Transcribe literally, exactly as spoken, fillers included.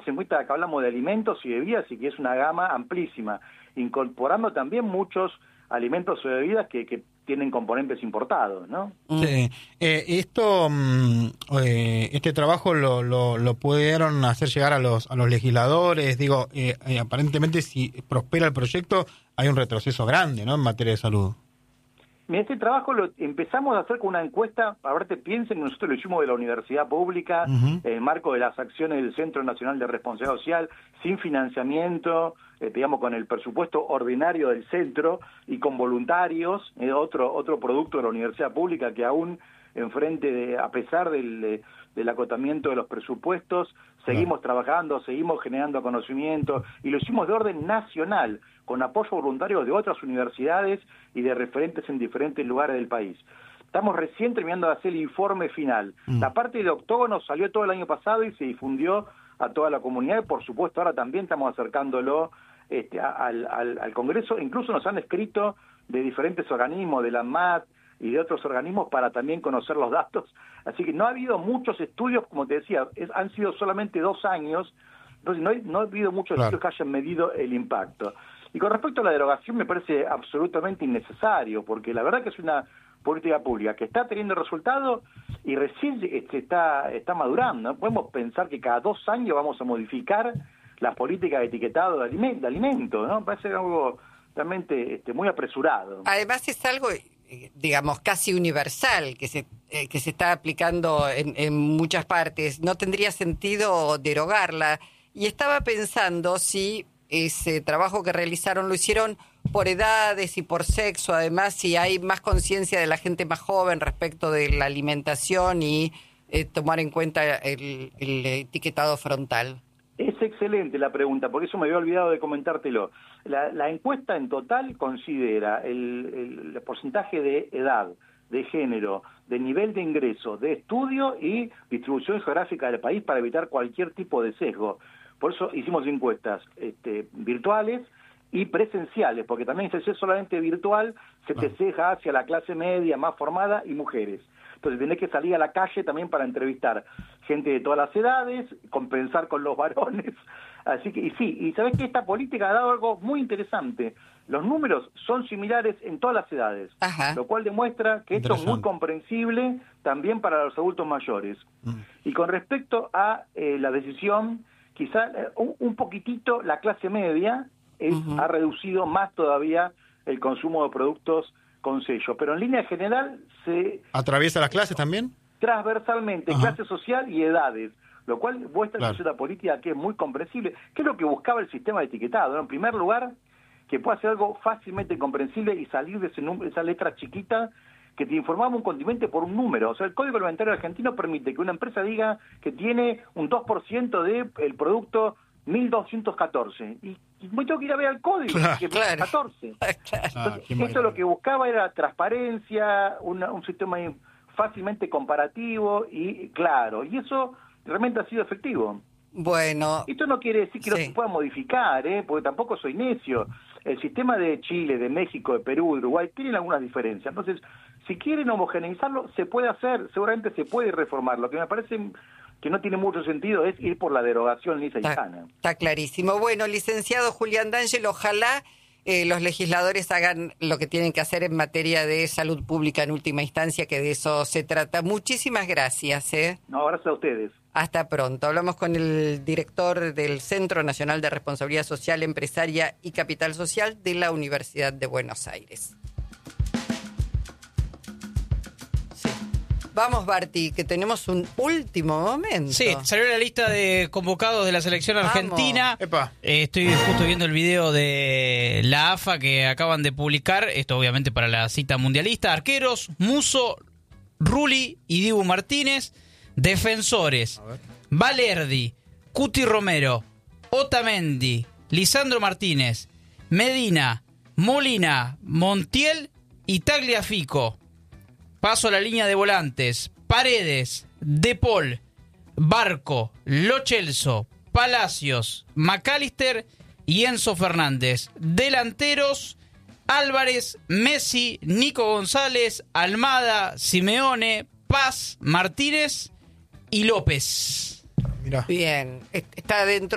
en cuenta que hablamos de alimentos y bebidas y que es una gama amplísima, incorporando también muchos alimentos o bebidas que, que tienen componentes importados, ¿no? Sí. Eh, esto, eh, este trabajo lo, lo, lo pudieron hacer llegar a los a los legisladores. Digo, eh, eh, aparentemente si prospera el proyecto hay un retroceso grande, ¿no?, en materia de salud. Mira, este trabajo lo empezamos a hacer con una encuesta. A ver, te piensen que nosotros lo hicimos de la universidad pública, uh-huh. en el marco de las acciones del Centro Nacional de Responsabilidad Social, sin financiamiento, eh, digamos, con el presupuesto ordinario del centro y con voluntarios, eh, otro otro producto de la universidad pública que aún enfrente de, a pesar del, de, del acotamiento de los presupuestos, seguimos uh-huh. trabajando, seguimos generando conocimiento, y lo hicimos de orden nacional, con apoyo voluntario de otras universidades y de referentes en diferentes lugares del país. Estamos recién terminando de hacer el informe final. Mm. La parte de octógono salió todo el año pasado y se difundió a toda la comunidad, y por supuesto ahora también estamos acercándolo este, al, al, al Congreso. Incluso nos han escrito de diferentes organismos, de la ANMAT y de otros organismos, para también conocer los datos. Así que no ha habido muchos estudios, como te decía, es, han sido solamente dos años, entonces no, hay, no ha habido muchos claro. estudios que hayan medido el impacto. Y con respecto a la derogación, me parece absolutamente innecesario, porque la verdad que es una política pública que está teniendo resultados y recién este, está, está madurando. No podemos pensar que cada dos años vamos a modificar las políticas de etiquetado de alimentos, de alimento, ¿no? Parece algo realmente este, muy apresurado. Además es algo, digamos, casi universal, que se eh, que se está aplicando en, en muchas partes. No tendría sentido derogarla. Y estaba pensando si ese trabajo que realizaron lo hicieron por edades y por sexo, además si hay más conciencia de la gente más joven respecto de la alimentación y eh, tomar en cuenta el, el etiquetado frontal. Es excelente la pregunta, por eso me había olvidado de comentártelo. La, la encuesta en total considera el, el porcentaje de edad, de género, de nivel de ingreso, de estudio y distribución geográfica del país para evitar cualquier tipo de sesgo. Por eso hicimos encuestas este, virtuales y presenciales, porque también si es solamente virtual, se te ceja hacia la clase media, más formada y mujeres. Entonces tenés que salir a la calle también para entrevistar gente de todas las edades, compensar con los varones. Así que, y sí, y sabés que esta política ha dado algo muy interesante. Los números son similares en todas las edades, Ajá. lo cual demuestra que esto es muy comprensible también para los adultos mayores. Mm. Y con respecto a eh, la decisión, quizá un, un poquitito la clase media es, uh-huh. ha reducido más todavía el consumo de productos con sello, pero en línea general se... ¿Atraviesa las clases también? Transversalmente, uh-huh. clase social y edades, lo cual muestra claro. que es una política que es muy comprensible, que es lo que buscaba el sistema de etiquetado, ¿no? En primer lugar, que pueda ser algo fácilmente comprensible y salir de ese número, esa letra chiquita que te informaba un condimento por un número. O sea, el Código Alimentario Argentino permite que una empresa diga que tiene un dos por ciento del producto mil doscientos catorce. Y, y me tengo que ir a ver al código, claro, que es claro. catorce. Claro. Entonces, ah, esto lo que buscaba era transparencia, una, un sistema fácilmente comparativo y claro. Y eso realmente ha sido efectivo. Bueno. Esto no quiere decir que sí. no se pueda modificar, ¿eh? Porque tampoco soy necio. El sistema de Chile, de México, de Perú, de Uruguay, tienen algunas diferencias. Entonces, si quieren homogeneizarlo, se puede hacer, seguramente se puede reformar. Lo que me parece que no tiene mucho sentido es ir por la derogación lisa y sana. Está clarísimo. Bueno, licenciado Julián D'Angelo, ojalá eh, los legisladores hagan lo que tienen que hacer en materia de salud pública en última instancia, que de eso se trata. Muchísimas gracias. ¿eh? No, gracias a ustedes. Hasta pronto. Hablamos con el director del Centro Nacional de Responsabilidad Social, Empresaria y Capital Social de la Universidad de Buenos Aires. Sí. Vamos, Barti, que tenemos un último momento. Sí, salió la lista de convocados de la selección argentina. Eh, estoy justo viendo el video de la A F A que acaban de publicar. Esto obviamente para la cita mundialista. Arqueros, Musso, Rulli y Dibu Martínez. Defensores, Valerdi, Cuti Romero, Otamendi, Lisandro Martínez, Medina, Molina, Montiel y Tagliafico. Paso a la línea de volantes: Paredes, De Paul, Barco, Lo Celso, Palacios, McAllister y Enzo Fernández. Delanteros: Álvarez, Messi, Nico González, Almada, Simeone, Paz, Martínez y López. Mirá. Bien, está dentro